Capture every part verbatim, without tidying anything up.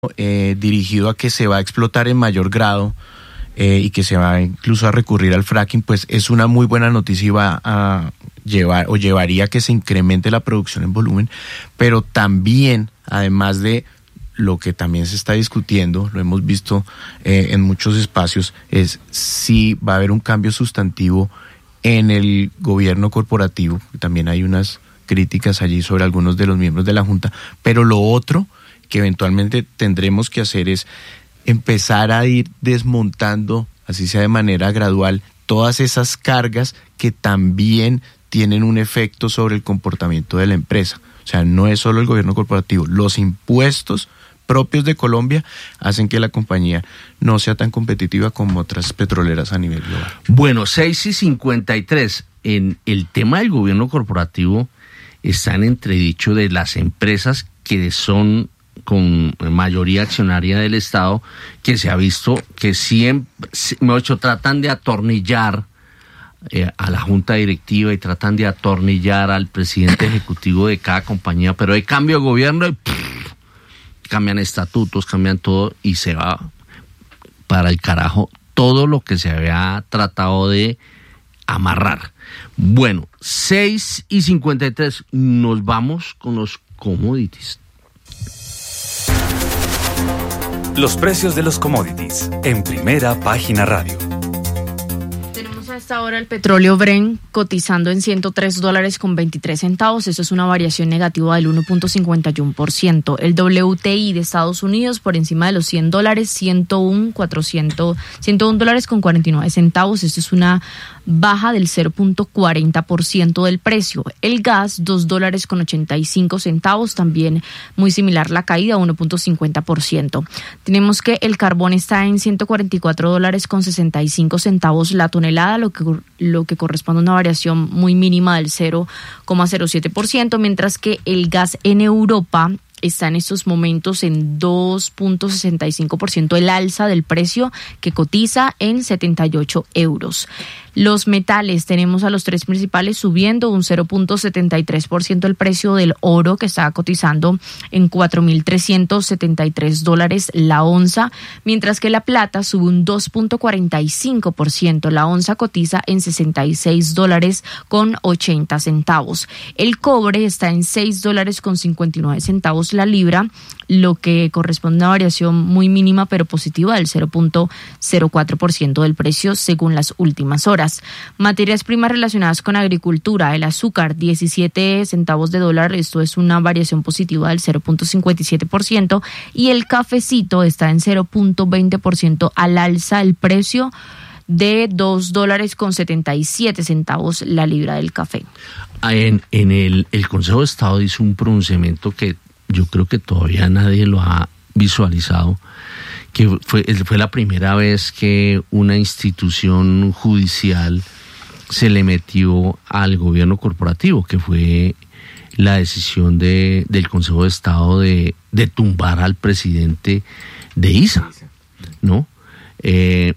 eh, dirigido a que se va a explotar en mayor grado eh, y que se va incluso a recurrir al fracking, pues es una muy buena noticia y va a llevar o llevaría a que se incremente la producción en volumen, pero también, además de lo que también se está discutiendo, lo hemos visto eh, en muchos espacios, es si va a haber un cambio sustantivo en el gobierno corporativo. También hay unas críticas allí sobre algunos de los miembros de la Junta, pero lo otro que eventualmente tendremos que hacer es empezar a ir desmontando, así sea de manera gradual, todas esas cargas que también tienen un efecto sobre el comportamiento de la empresa. O sea, no es solo el gobierno corporativo, los impuestos propios de Colombia hacen que la compañía no sea tan competitiva como otras petroleras a nivel global. Bueno, seis y cincuenta y tres, en el tema del gobierno corporativo está en entredicho de las empresas que son con mayoría accionaria del Estado, que se ha visto que siempre, mejor dicho, tratan de atornillar eh, a la junta directiva y tratan de atornillar al presidente ejecutivo de cada compañía, pero hay cambio de gobierno y pff, cambian estatutos, cambian todo y se va para el carajo todo lo que se había tratado de amarrar. Bueno, seis y cincuenta y tres, nos vamos con los commodities. Los precios de los commodities en Primera Página Radio. Tenemos a esta hora el petróleo Brent cotizando en ciento tres dólares con veintitrés centavos. Eso es una variación negativa del uno punto cincuenta y uno por ciento. El W T I de Estados Unidos por encima de los cien dólares, ciento uno dólares con cuarenta y nueve centavos. Esto es una baja del cero punto cuarenta por ciento del precio. El gas, dos dólares con ochenta y cinco centavos, también muy similar la caída, uno punto cincuenta por ciento. Tenemos que el carbón está en ciento cuarenta y cuatro dólares con sesenta y cinco centavos la tonelada, lo que, lo que corresponde a una variación muy mínima del cero coma cero siete por ciento, mientras que el gas en Europa está en estos momentos en dos punto sesenta y cinco por ciento el alza del precio, que cotiza en setenta y ocho euros. Los metales, tenemos a los tres principales subiendo un cero punto setenta y tres por ciento el precio del oro, que está cotizando en cuatro mil trescientos setenta y tres dólares la onza, mientras que la plata sube un dos punto cuarenta y cinco por ciento. La onza cotiza en sesenta y seis dólares con ochenta centavos. El cobre está en seis dólares con cincuenta y nueve centavos la libra, lo que corresponde a una variación muy mínima pero positiva del cero punto cero cuatro por ciento del precio según las últimas horas. Materias primas relacionadas con agricultura, el azúcar, diecisiete centavos de dólar, esto es una variación positiva del cero punto cincuenta y siete por ciento, y el cafecito está en cero punto veinte por ciento al alza el precio de dos dólares con setenta y siete centavos la libra del café. En, en el, el Consejo de Estado hizo un pronunciamiento que yo creo que todavía nadie lo ha visualizado, que fue, fue la primera vez que una institución judicial se le metió al gobierno corporativo, que fue la decisión de, del Consejo de Estado de, de tumbar al presidente de I S A, ¿no? Eh,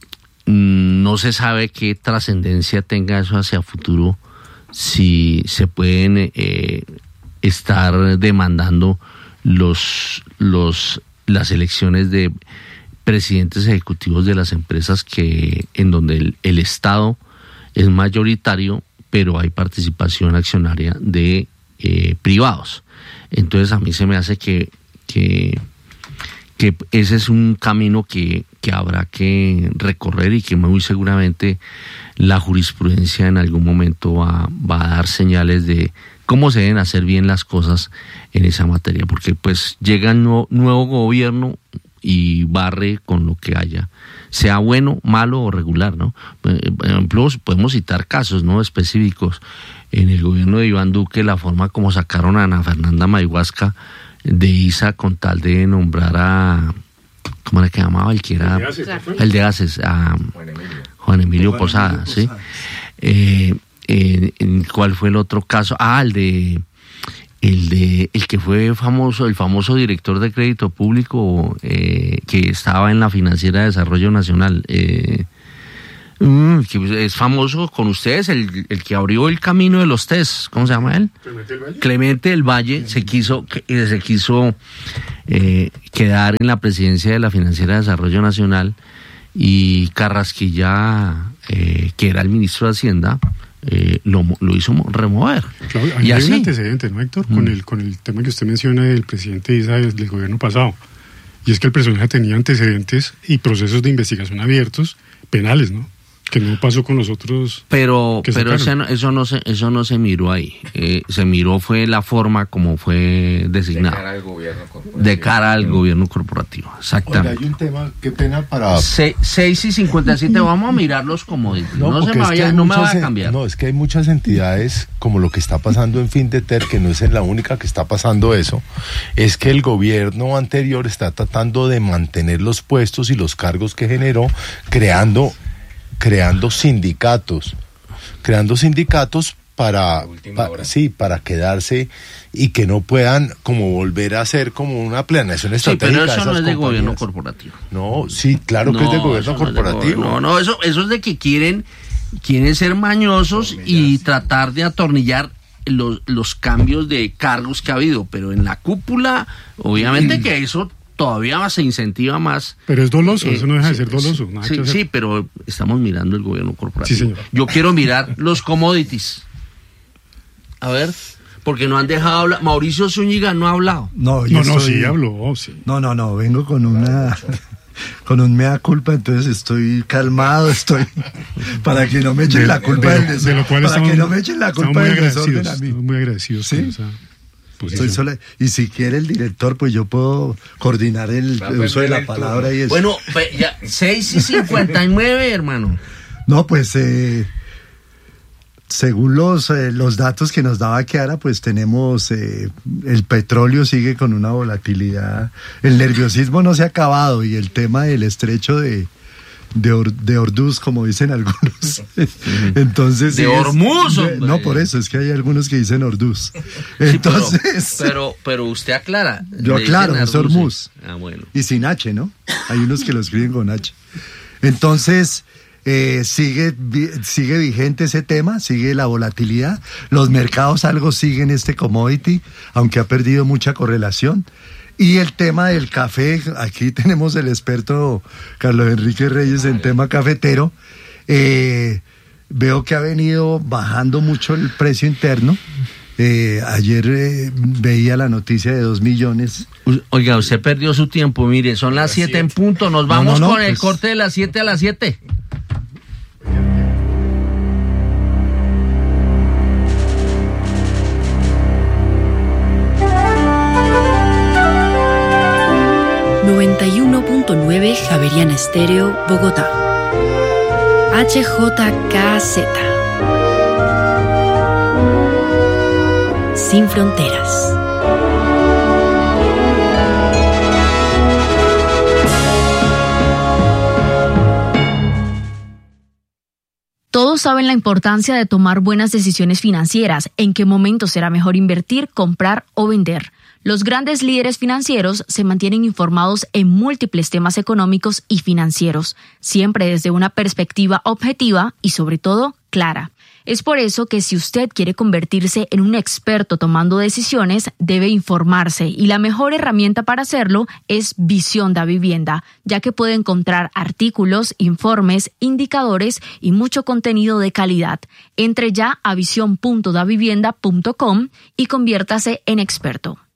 no se sabe qué trascendencia tenga eso hacia futuro, si se pueden eh, estar demandando los los las elecciones de presidentes ejecutivos de las empresas que en donde el, el Estado es mayoritario, pero hay participación accionaria de eh, privados. Entonces a mí se me hace que que, que ese es un camino que, que habrá que recorrer y que muy seguramente la jurisprudencia en algún momento va, va a dar señales de cómo se deben hacer bien las cosas en esa materia, porque pues llega un nuevo, nuevo gobierno y barre con lo que haya, sea bueno, malo o regular, ¿no? Por ejemplo, podemos citar casos, ¿no?, específicos. En el gobierno de Iván Duque, la forma como sacaron a Ana Fernanda Mayhuasca de I S A con tal de nombrar a, ¿cómo era que llamaba? El que era el de Gases, el de Gases a Juan Emilio, Juan Emilio Juan Posada, Emilio ¿sí? Posada. Eh, eh, ¿Cuál fue el otro caso? Ah, el de el de el que fue famoso, el famoso director de crédito público eh, que estaba en la Financiera de Desarrollo Nacional. Eh, Mm, que es famoso con ustedes, el, el que abrió el camino de los test, ¿cómo se llama él? Clemente del Valle. Clemente del Valle se quiso, se quiso eh, quedar en la presidencia de la Financiera de Desarrollo Nacional y Carrasquilla, eh, que era el ministro de Hacienda, eh, lo, lo hizo remover. Claro, y hay así, un antecedente, ¿no, Héctor? Mm. Con el con el tema que usted menciona del presidente Isa del gobierno pasado. Y es que el personaje tenía antecedentes y procesos de investigación abiertos, penales, ¿no? Que no pasó con los otros. Pero, pero ese no, eso no se, eso no se miró ahí. Eh, se miró fue la forma como fue designado. De cara al gobierno corporativo. De cara al gobierno corporativo, exactamente. Oiga, hay un tema, qué pena para. seis y cincuenta y siete, vamos a mirarlos como no, no se me vaya, no me va a cambiar. No, es que hay muchas entidades, como lo que está pasando en Findeter, que no es la única que está pasando eso, es que el gobierno anterior está tratando de mantener los puestos y los cargos que generó, creando. creando sindicatos, creando sindicatos para, para sí, para quedarse y que no puedan como volver a ser como una planeación estratégica. Sí, pero eso no es de gobierno corporativo. No, sí, claro que no, es de gobierno corporativo. No, es de go- no, no, eso, eso es de que quieren, quieren ser mañosos y tratar de atornillar los, los cambios de cargos que ha habido, pero en la cúpula, obviamente que eso todavía se incentiva más. Pero es doloso, eh, eso no deja sí, de ser doloso. Nada sí, que hacer. sí, pero estamos mirando el gobierno corporativo. Sí, señor. Yo quiero mirar los commodities. A ver, porque no han dejado hablar. Mauricio Zúñiga no ha hablado. No, yo no, no, estoy... sí habló, sí. No, no, no, vengo con una... con un mea culpa, entonces estoy calmado, estoy para que no me echen de, la culpa de, del desorden, de lo cual para estamos, que no me echen la culpa del desorden a mí. Estamos muy agradecidos. ¿Sí? Con esa Estoy sola, y si quiere el director, pues yo puedo coordinar el Va, uso de la palabra turno. Y eso. Bueno, ya, seis y cincuenta y nueve, hermano. No, pues eh, según los eh, los datos que nos daba Kiara, pues tenemos eh, el petróleo sigue con una volatilidad, el nerviosismo no se ha acabado y el tema del estrecho de de, Or, de Orduz, como dicen algunos. Entonces de Hormuz, es, de, no, por eso es que hay algunos que dicen Orduz. Entonces, sí, pero, pero pero usted aclara. Yo aclaro, es Hormuz. Ah, bueno. Y sin H, ¿no? Hay unos que lo escriben con H. Entonces, eh, sigue sigue vigente ese tema, sigue la volatilidad. Los mercados algo siguen este commodity, aunque ha perdido mucha correlación. Y el tema del café, aquí tenemos el experto Carlos Enrique Reyes en tema cafetero. Eh, veo que ha venido bajando mucho el precio interno. Eh, ayer eh, veía la noticia de dos millones. Oiga, usted perdió su tiempo, mire, son las siete en punto. Nos vamos no, no, no, con pues... el corte de las siete a las siete. noventa y uno punto nueve Javeriana Estéreo, Bogotá. H J K Z. Sin fronteras. Todos saben la importancia de tomar buenas decisiones financieras, en qué momento será mejor invertir, comprar o vender. Los grandes líderes financieros se mantienen informados en múltiples temas económicos y financieros, siempre desde una perspectiva objetiva y sobre todo clara. Es por eso que si usted quiere convertirse en un experto tomando decisiones, debe informarse y la mejor herramienta para hacerlo es Visión Da Vivienda, ya que puede encontrar artículos, informes, indicadores y mucho contenido de calidad. Entre ya a visión punto da vivienda punto com y conviértase en experto.